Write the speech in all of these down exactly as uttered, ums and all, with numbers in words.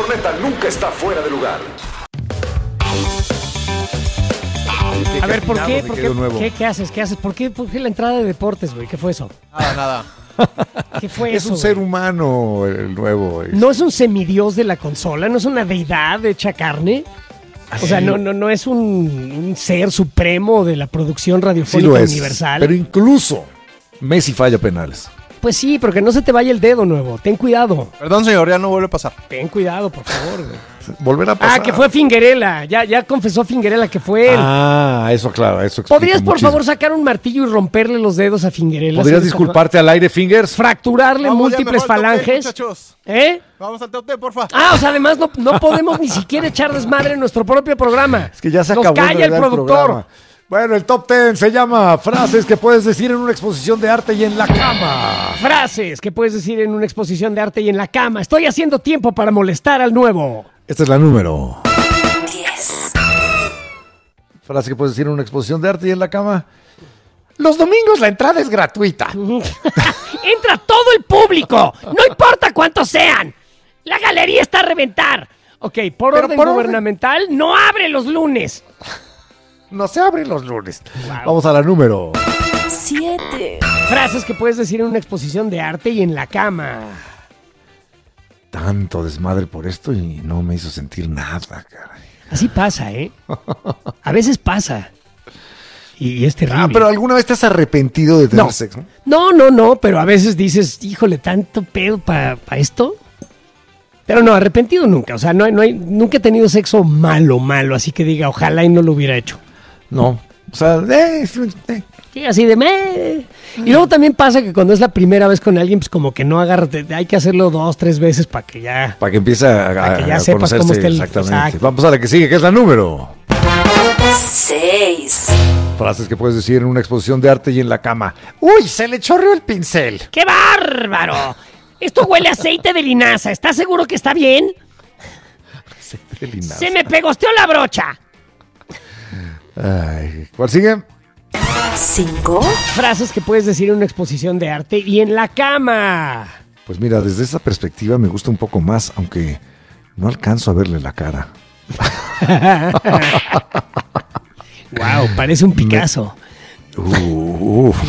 corneta nunca está fuera de lugar. A ver, ¿por qué? ¿Por qué? ¿Qué, ¿Qué haces? ¿Qué haces? ¿Por qué, ¿Por qué la entrada de deportes, güey? ¿Qué fue eso? Nada, nada. ¿Qué fue Es eso? un ser güey? humano el nuevo. ¿No es un semidios de la consola? ¿No es una deidad hecha carne? O sea, no, no, no es un, un ser supremo de la producción Sí radiofónica lo es. universal. Pero incluso Messi falla penales. Pues sí, pero que no se te vaya el dedo, nuevo. Ten cuidado. Perdón, señor, ya no vuelve a pasar. Ten cuidado, por favor. güey. Volverá a pasar. Ah, que fue Finguerela. Ya, ya confesó Finguerela que fue él. Ah, eso claro, eso explica ¿Podrías, por muchísimo. favor, sacar un martillo y romperle los dedos a Finguerela? ¿Podrías Sí, disculparte al aire, Fingers? Fracturarle Vamos ya múltiples mejor al top ten, falanges. muchachos. ¿Eh? Vamos al top ten, porfa. Ah, o sea, además no, no podemos ni siquiera echar desmadre en nuestro propio programa. Es que ya se Nos acabó. en calla el realidad productor. programa. Bueno, el top ten se llama frases que puedes decir en una exposición de arte y en la cama. Frases que puedes decir en una exposición de arte y en la cama. Estoy haciendo tiempo para molestar al nuevo. Esta es la número. diez. Frase que puedes decir en una exposición de arte y en la cama. Los domingos la entrada es gratuita. Entra todo el público. No importa cuántos sean. La galería está a reventar. Ok, por Pero orden por orden- gubernamental, no abre los lunes. No se abren los lunes. Wow. Vamos a la número. siete. Frases que puedes decir en una exposición de arte y en la cama. Tanto desmadre por esto y no me hizo sentir nada, caray. Así pasa, ¿eh? A veces pasa. Y es terrible. Ah, pero ¿alguna vez te has arrepentido de tener No. sexo? No, no, no, pero a veces dices, híjole, tanto pedo para esto. Pero no, arrepentido nunca. O sea, no, hay- no hay, nunca he tenido sexo malo, malo, así que diga, ojalá y no lo hubiera hecho. No. O sea, eh, eh. Sí, así de me. Y luego también pasa que cuando es la primera vez con alguien, pues como que no agarra, te- hay que hacerlo dos, tres veces para que ya. Para que empiece a, Para que ya a sepas conocerse cómo está el- exactamente. exacto. Vamos a la que sigue, que es la número. seis. Frases que puedes decir en una exposición de arte y en la cama. ¡Uy, se le chorreó el pincel! ¡Qué bárbaro! Esto huele a aceite de linaza. ¿Estás seguro que está bien? Qué linaza. Se me pegosteó la brocha. Ay, ¿cuál sigue? cinco. Frases que puedes decir en una exposición de arte y en la cama. Pues mira, desde esa perspectiva me gusta un poco más, aunque no alcanzo a verle la cara. Wow, parece un Picasso. Uh, uf.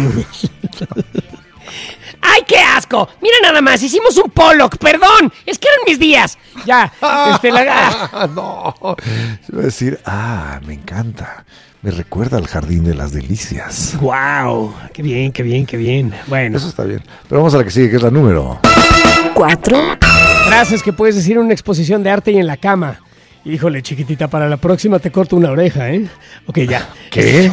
¡Ay, qué asco! Mira nada más, hicimos un Pollock, perdón, es que eran mis días. Ya, este, la... Ah, no. Se va a decir, ah, me encanta. Me recuerda al Jardín de las Delicias. Wow, qué bien, qué bien, qué bien. Bueno, Eso está bien. Pero vamos a la que sigue, que es la número. cuatro. frases que puedes decir en una exposición de arte y en la cama. Híjole, chiquitita, para la próxima te corto una oreja, ¿eh? Ok, ya. ¿Qué?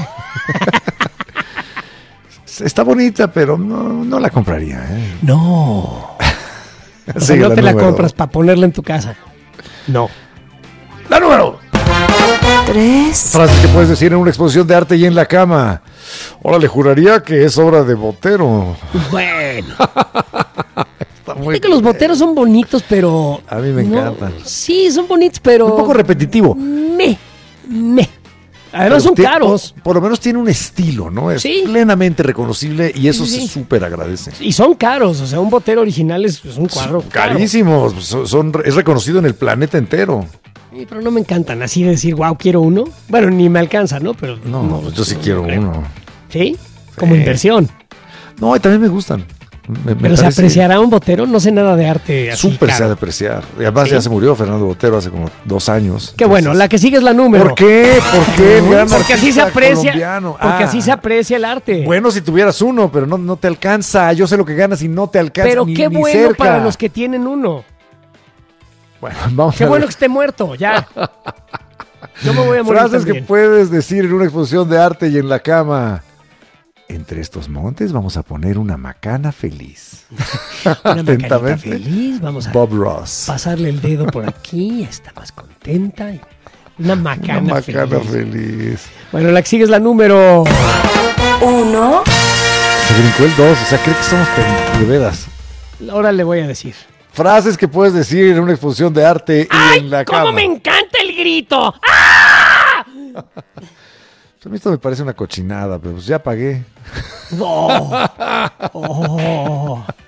Está bonita, pero no, no la compraría. ¿eh? No. O sea, Sigue no la te la número. compras para ponerla en tu casa. No. ¡La número! tres. Frases que puedes decir en una exposición de arte y en la cama. Ahora le juraría que es obra de Botero. Bueno. Está muy Fíjate que los boteros son bonitos, pero... A mí me no- encantan. Sí, son bonitos, pero... Un poco repetitivo. Me, me. Además son Pero tie- caros. Por, por lo menos tiene un estilo, ¿no? Es Sí. plenamente reconocible y eso Sí, sí, se sí. súper agradece. Y son caros, o sea, un botero original es, es un cuadro caro. Carísimos. Son, son- es reconocido en el planeta entero. Sí, pero no me encantan así de decir, wow, quiero uno. Bueno, ni me alcanza, ¿no? Pero No, pues yo sí quiero creo. uno. ¿Sí? Como Sí. inversión. No, y también me gustan. Me- me Pero se parece- apreciará un botero, no sé nada de arte así Súper se ha caro. de apreciar. Y además Sí. ya se murió Fernando Botero hace como dos años. Qué bueno, Entonces- la que sigue es la número. ¿Por qué? ¿Por qué? El gran Porque así se artista aprecia. colombiano. Porque Ah. así se aprecia el arte. Bueno, si tuvieras uno, pero no, no te alcanza. Yo sé lo que ganas y no te alcanza. pero ni- qué ni bueno cerca. para los que tienen uno. Bueno, vamos Qué a bueno ver. que esté muerto, ya. Yo me voy a morir Frases que también. puedes decir en una exposición de arte y en la cama. Entre estos montes vamos a poner una macana feliz. Una macanita Atentamente, feliz, vamos a Bob Ross. pasarle el dedo por aquí, está más contenta. y- Una macana, Una macana feliz. feliz. Bueno, la que sigue es la número... uno. Se brincó el dos, o sea, cree que somos pen- de veras. Ahora le voy a decir. Frases que puedes decir en una exposición de arte y ¡Ay, en la cómo cama. me encanta el grito! ¡Ah! A mí esto me parece una cochinada, pero pues ya pagué. Oh, oh.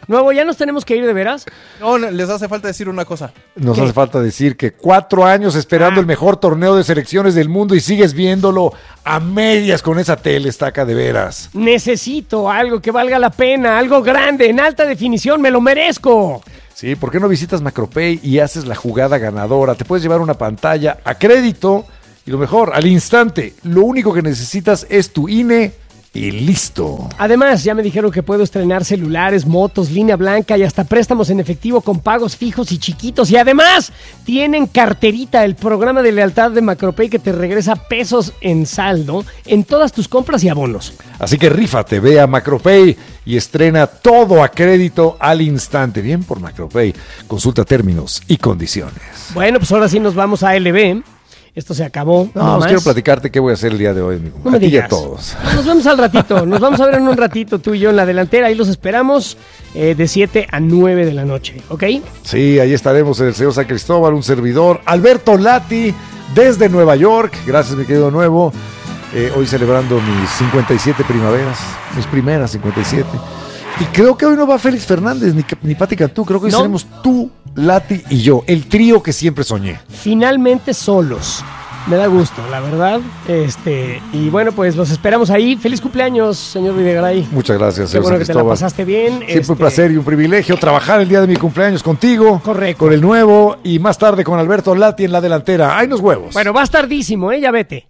Nuevo, ¿ya nos tenemos que ir de veras? No, les hace falta decir una cosa. Nos ¿Qué? hace falta decir que cuatro años esperando Ah. el mejor torneo de selecciones del mundo y sigues viéndolo a medias con esa tele, estaca de veras. Necesito algo que valga la pena, algo grande, en alta definición, me lo merezco. Sí, ¿por qué no visitas Macropay y haces la jugada ganadora? Te puedes llevar una pantalla a crédito y lo mejor, al instante. Lo único que necesitas es tu I N E y listo. Además, ya me dijeron que puedo estrenar celulares, motos, línea blanca y hasta préstamos en efectivo con pagos fijos y chiquitos. Y además, tienen carterita, el programa de lealtad de Macropay que te regresa pesos en saldo en todas tus compras y abonos. Así que rífate, ve a Macropay y estrena todo a crédito al instante. Bien por Macropay. Consulta términos y condiciones. Bueno, pues ahora sí nos vamos a L B. Esto se acabó. No, no pues más. quiero platicarte qué voy a hacer el día de hoy, mi No me a ti y a digas. todos. Nos vemos al ratito. Nos vamos a ver en un ratito tú y yo en la delantera. Ahí los esperamos eh, de siete a nueve de la noche. ¿Ok? Sí, ahí estaremos el señor San Cristóbal, un servidor, Alberto Lati, desde Nueva York. Gracias, mi querido Nuevo. Eh, hoy celebrando mis cincuenta y siete primaveras, mis primeras cincuenta y siete. Y creo que hoy no va Félix Fernández ni, ni Pati Cantú. Creo que hoy No. seremos tú, Lati y yo, el trío que siempre soñé. Finalmente solos. Me da gusto, la verdad. Este, y bueno, pues los esperamos ahí. Feliz cumpleaños, señor Videgaray. Muchas gracias, Qué señor bueno San que te la Cristóbal. pasaste bien. Siempre Este, un placer y un privilegio trabajar el día de mi cumpleaños contigo. Correcto. Con el Nuevo y más tarde con Alberto Lati en la delantera. ¡Ay, los huevos! Bueno, vas tardísimo, ¿eh? Ya vete.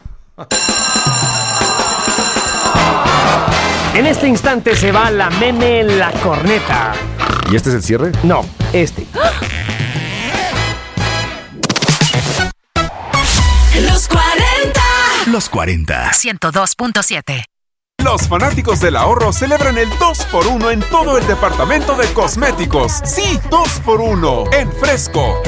En este instante se va la meme la corneta. ¿Y este es el cierre? No, este. Los cuarenta. Los cuarenta. ciento dos punto siete. Los fanáticos del ahorro celebran el dos por uno en todo el departamento de cosméticos. Sí, dos por uno en Fresco.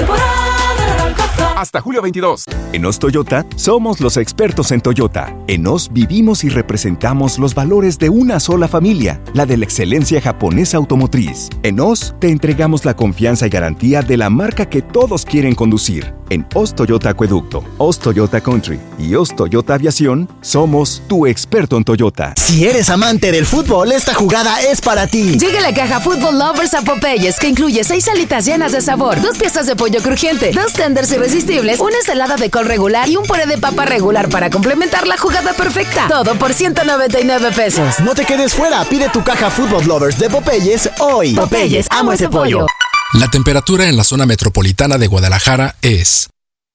Hasta julio veintidós. En Os Toyota somos los expertos en Toyota. En Os vivimos y representamos los valores de una sola familia, la de la excelencia japonesa automotriz. En Os te entregamos la confianza y garantía de la marca que todos quieren conducir. En Os Toyota Acueducto, Os Toyota Country y Os Toyota Aviación, somos tu experto en Toyota. Si eres amante del fútbol, esta jugada es para ti. Llega la caja Football Lovers a Popeyes, que incluye seis alitas llenas de sabor, dos piezas de pollo crujiente, dos tenders irresistibles, una ensalada de col regular y un puré de papa regular para complementar la jugada perfecta. Todo por ciento noventa y nueve pesos. No te quedes fuera, pide tu caja Football Lovers de Popeyes hoy. Popeyes, amo ese pollo. La temperatura en la zona metropolitana de Guadalajara es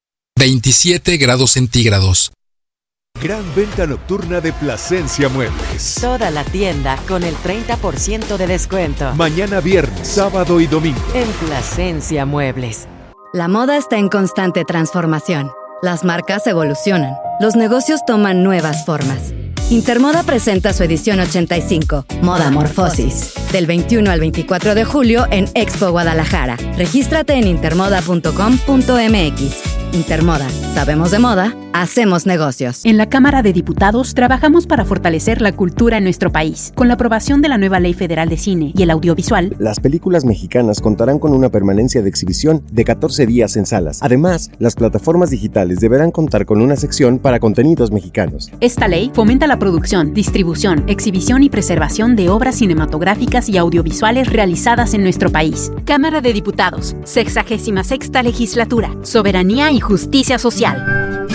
veintisiete grados centígrados. Gran venta nocturna de Plasencia Muebles. Toda la tienda con el treinta por ciento de descuento. Mañana viernes, sábado y domingo. En Plasencia Muebles. La moda está en constante transformación. Las marcas evolucionan. Los negocios toman nuevas formas. Intermoda presenta su edición ochenta y cinco, Moda Morfosis, del veintiuno al veinticuatro de julio en Expo Guadalajara. Regístrate en intermoda punto com punto m x. Intermoda, sabemos de moda, hacemos negocios. En la Cámara de Diputados trabajamos para fortalecer la cultura en nuestro país. Con la aprobación de la nueva Ley Federal de Cine y el Audiovisual, las películas mexicanas contarán con una permanencia de exhibición de catorce días en salas. Además, las plataformas digitales deberán contar con una sección para contenidos mexicanos. Esta ley fomenta la producción, distribución, exhibición y preservación de obras cinematográficas y audiovisuales realizadas en nuestro país. Cámara de Diputados, sexagésima sexta legislatura, soberanía y justicia social.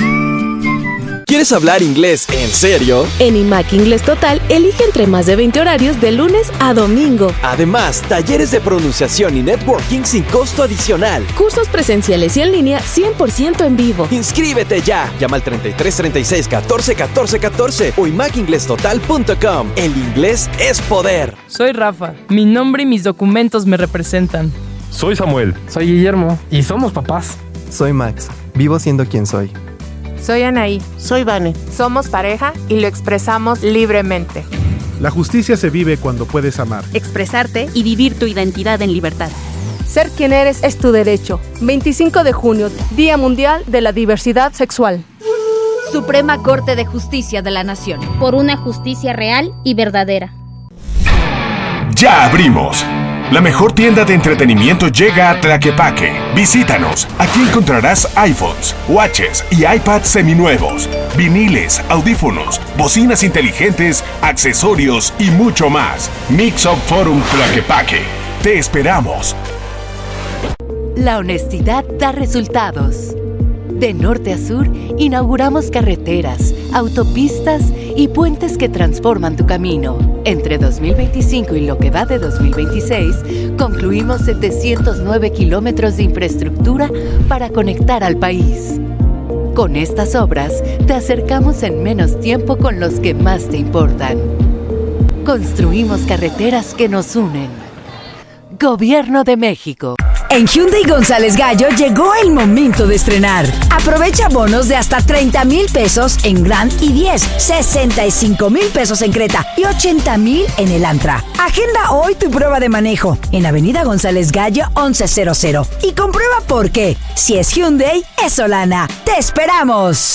¿Quieres hablar inglés en serio? En IMAC Inglés Total, elige entre más de veinte horarios de lunes a domingo. Además, talleres de pronunciación y networking sin costo adicional. Cursos presenciales y en línea cien por ciento en vivo. ¡Inscríbete ya! Llama al treinta y tres, treinta y seis, catorce, catorce, catorce o imac inglés total punto com. El inglés es poder. Soy Rafa. Mi nombre y mis documentos me representan. Soy Samuel. Soy Guillermo. Y somos papás. Soy Max. Vivo siendo quien soy. Soy Anaí. Soy Vane. Somos pareja y lo expresamos libremente. La justicia se vive cuando puedes amar, expresarte y vivir tu identidad en libertad. Ser quien eres es tu derecho. veinticinco de junio, Día Mundial de la Diversidad Sexual. Suprema Corte de Justicia de la Nación. Por una justicia real y verdadera. Ya abrimos. La mejor tienda de entretenimiento llega a Tlaquepaque. Visítanos. Aquí encontrarás iPhones, watches y iPads seminuevos, viniles, audífonos, bocinas inteligentes, accesorios y mucho más. Mix Up Forum Tlaquepaque. Te esperamos. La honestidad da resultados. De norte a sur, inauguramos carreteras, autopistas y puentes que transforman tu camino. Entre dos mil veinticinco y lo que va de dos mil veintiséis, concluimos setecientos nueve kilómetros de infraestructura para conectar al país. Con estas obras, te acercamos en menos tiempo con los que más te importan. Construimos carreteras que nos unen. Gobierno de México. En Hyundai González Gallo llegó el momento de estrenar. Aprovecha bonos de hasta treinta mil pesos en Grand i diez, sesenta y cinco mil pesos en Creta y ochenta mil en el Antra. Agenda hoy tu prueba de manejo en Avenida González Gallo once cero y comprueba por qué. Si es Hyundai, es Solana. ¡Te esperamos!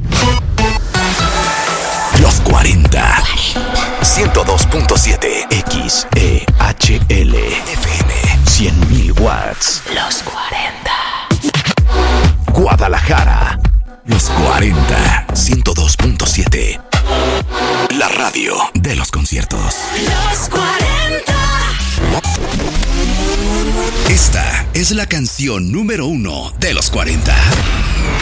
Los cuarenta. ciento dos punto siete X E H L F M. cien mil watts. Los cuarenta. Guadalajara. Los cuarenta. ciento dos punto siete. La radio de los conciertos. Los cuarenta. Esta es la canción número uno de los cuarenta.